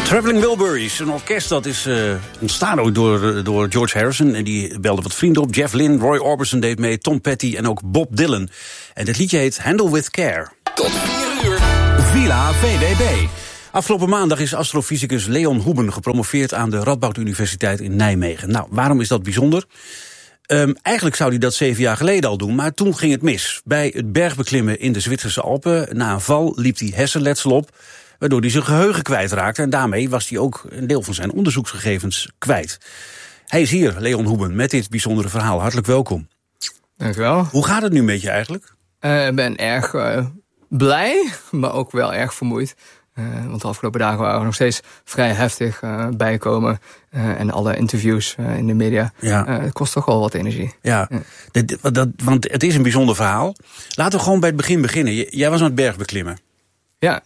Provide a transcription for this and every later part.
Traveling Wilburys, een orkest dat is ontstaan ook door George Harrison. En die belde wat vrienden op. Jeff Lynne, Roy Orbison deed mee, Tom Petty en ook Bob Dylan. En dit liedje heet Handle With Care. Tot 4 uur. Villa VWB. Afgelopen maandag is astrofysicus Leon Hoeben gepromoveerd aan de Radboud Universiteit in Nijmegen. Nou, waarom is dat bijzonder? Eigenlijk zou hij dat 7 jaar geleden al doen, maar toen ging het mis. Bij het bergbeklimmen in de Zwitserse Alpen, na een val, liep hij hersenletsel op, waardoor hij zijn geheugen kwijtraakte. En daarmee was hij ook een deel van zijn onderzoeksgegevens kwijt. Hij is hier, Leon Hoeben, met dit bijzondere verhaal. Hartelijk welkom. Dank u wel. Hoe gaat het nu met je eigenlijk? Ik ben erg blij, maar ook wel erg vermoeid. Want de afgelopen dagen waren we nog steeds vrij heftig bijkomen. En alle interviews in de media. Ja. Het kost toch wel wat energie. Ja, want het is een bijzonder verhaal. Laten we gewoon bij het begin beginnen. Jij was aan het bergbeklimmen. Ja,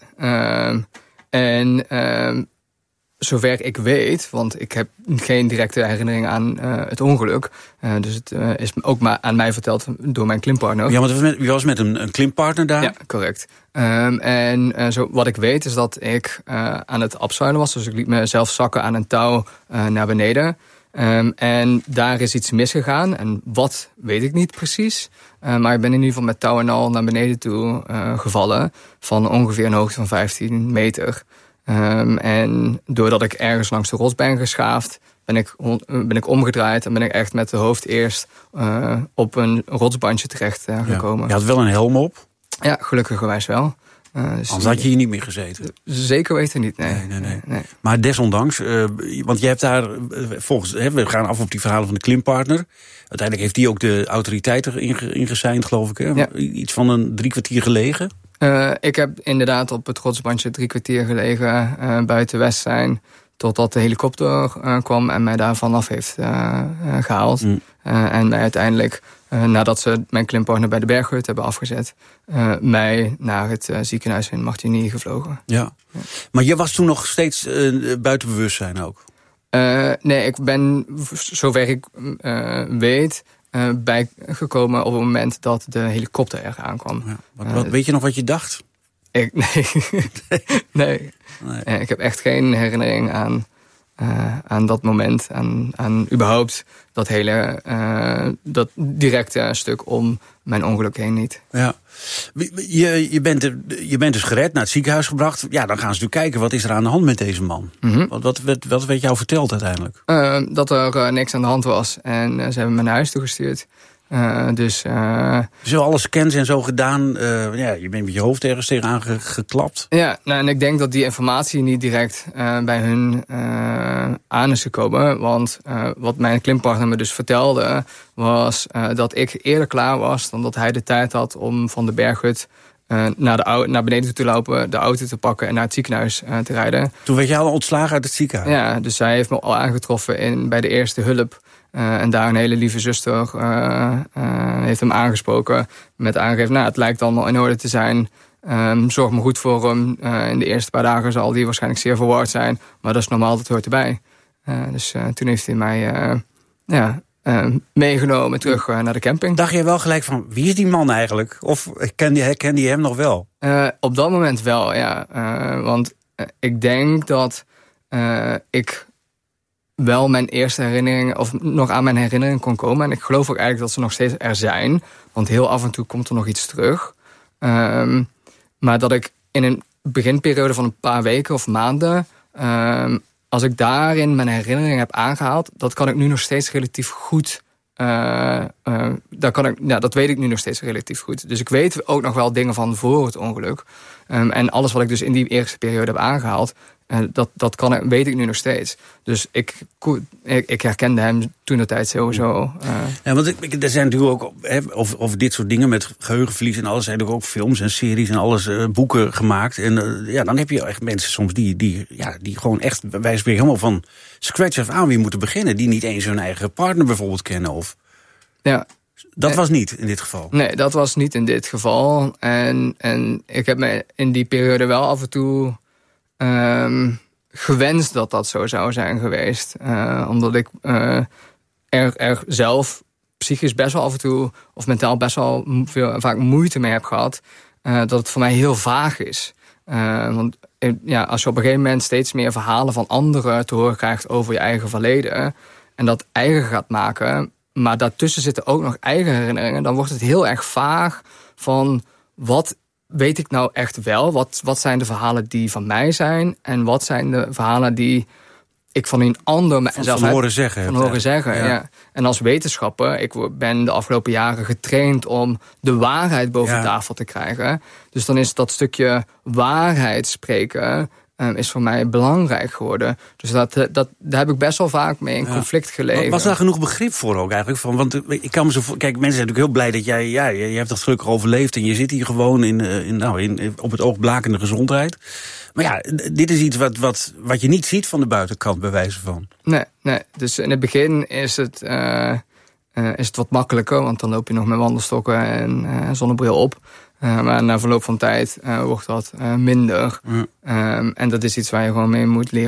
zover ik weet, want ik heb geen directe herinnering aan het ongeluk. Dus het is ook maar aan mij verteld door mijn klimpartner. Ja, want je was met een klimpartner daar? Ja, correct. Wat ik weet is dat ik aan het abseilen was. Dus ik liet mezelf zakken aan een touw naar beneden. En daar is iets misgegaan. En wat, weet ik niet precies. Maar ik ben in ieder geval met touw en al naar beneden toe gevallen. Van ongeveer een hoogte van 15 meter. En doordat ik ergens langs de rots ben geschaafd, ben ik omgedraaid en ben ik echt met de hoofd eerst op een rotsbandje terecht gekomen. Je had wel een helm op? Ja, gelukkigerwijs wel. Dus anders had je hier niet meer gezeten? Zeker weten niet, nee. Maar desondanks, want je hebt daar we gaan af op die verhalen van de klimpartner. Uiteindelijk heeft die ook de autoriteiten ingeseind, geloof ik. Hè? Ja. Iets van een 3 kwartier gelegen? Ik heb inderdaad op het rotsbandje 3 kwartier gelegen buiten Westzijn, totdat de helikopter kwam en mij daar vanaf heeft gehaald. En mij uiteindelijk, nadat ze mijn klimpartner bij de berghut hebben afgezet, mij naar het ziekenhuis in Martigny gevlogen. Ja. Maar je was toen nog steeds buiten bewustzijn ook? Nee, ik ben, zover ik weet, bijgekomen op het moment dat de helikopter er aankwam. Ja. Weet je nog wat je dacht? Nee. Ik heb echt geen herinnering aan dat moment. Aan überhaupt dat hele dat directe stuk om mijn ongeluk heen niet. Ja. Je bent dus gered, naar het ziekenhuis gebracht. Ja, dan gaan ze natuurlijk kijken, wat is er aan de hand met deze man? Mm-hmm. Wat werd jou verteld uiteindelijk? Dat er niks aan de hand was. En ze hebben me naar huis toegestuurd. Zo alle scans en zo gedaan. Je bent met je hoofd ergens tegenaan geklapt. Ja, en ik denk dat die informatie niet direct bij hun aan is gekomen. Want wat mijn klimpartner me dus vertelde, was dat ik eerder klaar was dan dat hij de tijd had om van de berghut naar beneden toe te lopen, de auto te pakken en naar het ziekenhuis te rijden. Toen werd je al ontslagen uit het ziekenhuis? Ja, dus zij heeft me al aangetroffen bij de eerste hulp. En daar een hele lieve zuster heeft hem aangesproken met aangegeven, het lijkt allemaal in orde te zijn. Zorg maar goed voor hem. In de eerste paar dagen zal hij waarschijnlijk zeer verward zijn. Maar dat is normaal, dat hoort erbij. Dus toen heeft hij mij meegenomen terug naar de camping. Dacht je wel gelijk van, wie is die man eigenlijk? Of kende je hem nog wel? Op dat moment wel, ja. Want ik denk dat ik wel mijn eerste herinneringen, of nog aan mijn herinneringen kon komen. En ik geloof ook eigenlijk dat ze nog steeds er zijn. Want heel af en toe komt er nog iets terug. Maar dat ik in een beginperiode van een paar weken of maanden, als ik daarin mijn herinneringen heb aangehaald, dat kan ik nu nog steeds relatief goed. Dat weet ik nu nog steeds relatief goed. Dus ik weet ook nog wel dingen van voor het ongeluk. En alles wat ik dus in die eerste periode heb aangehaald, weet ik nu nog steeds. Dus ik herkende hem toentertijd sowieso. Ja, want er zijn natuurlijk ook over dit soort dingen met geheugenverlies en alles, zijn er ook films en series en alles, boeken gemaakt. En dan heb je echt mensen soms die gewoon echt, wij spreken helemaal van scratch af aan weer moeten beginnen. Die niet eens hun eigen partner bijvoorbeeld kennen. Of. Ja. Dat was niet in dit geval? Nee, dat was niet in dit geval. En ik heb me in die periode wel af en toe gewenst dat dat zo zou zijn geweest. Omdat ik er zelf psychisch best wel af en toe, of mentaal best wel vaak moeite mee heb gehad. Dat het voor mij heel vaag is. Want als je op een gegeven moment steeds meer verhalen van anderen te horen krijgt over je eigen verleden en dat eigen gaat maken, maar daartussen zitten ook nog eigen herinneringen, dan wordt het heel erg vaag van wat weet ik nou echt wel? Wat zijn de verhalen die van mij zijn en wat zijn de verhalen die ik van een ander van horen zeggen. Ja. En als wetenschapper, ik ben de afgelopen jaren getraind om de waarheid boven tafel te krijgen. Dus dan is dat stukje waarheid spreken is voor mij belangrijk geworden. Dus daar heb ik best wel vaak mee in conflict gelegen. Was daar genoeg begrip voor ook eigenlijk? Want ik kan me zo kijk, mensen zijn natuurlijk heel blij dat jij hebt dat gelukkig overleefd en je zit hier gewoon in op het oog blakende gezondheid. Maar ja, dit is iets wat je niet ziet van de buitenkant, bij wijze van. Nee. Dus in het begin is het wat makkelijker, want dan loop je nog met wandelstokken en zonnebril op. Maar na verloop van tijd wordt dat minder. En dat is iets waar je gewoon mee moet leren